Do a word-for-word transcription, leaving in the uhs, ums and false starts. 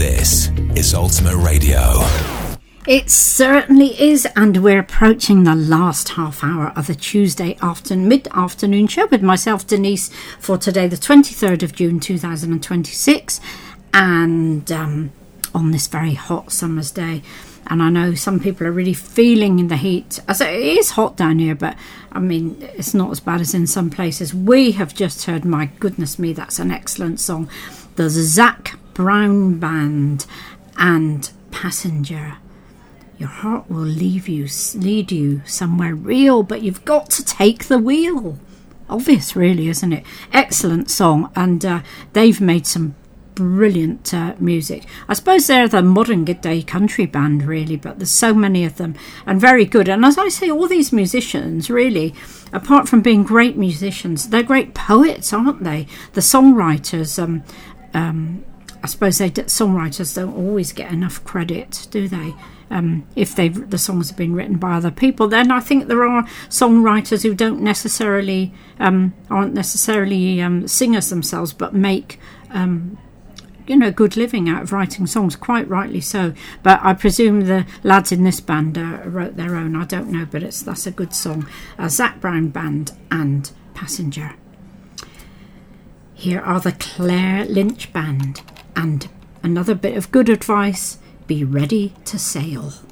This is Ultimate Radio. It certainly is, and we're approaching the last half hour of the Tuesday afternoon, mid-afternoon show with myself, Denise, for today, the twenty-third of June two thousand twenty-six, and um, on this very hot summer's day. And I know some people are really feeling the heat. As it is hot down here, but I mean, it's not as bad as in some places. We have just heard, my goodness me, that's an excellent song, the Zac Brown Band and Passenger. Your heart will leave you, lead you somewhere real, but you've got to take the wheel. Obvious, really, isn't it? Excellent song, and uh, they've made some brilliant uh, music. I suppose they're the modern day country band, really, but there's so many of them, and very good. And as I say, all these musicians, really, apart from being great musicians, they're great poets, aren't they? The songwriters, um, um, I suppose they songwriters don't always get enough credit, do they? Um, if they've the songs have been written by other people, then I think there are songwriters who don't necessarily um, aren't necessarily um, singers themselves, but make um, you know good living out of writing songs. Quite rightly so. But I presume the lads in this band uh, wrote their own. I don't know, but it's that's a good song. Uh, Zac Brown Band and Passenger. Here are the Claire Lynch Band, and another bit of good advice. Be ready to sail.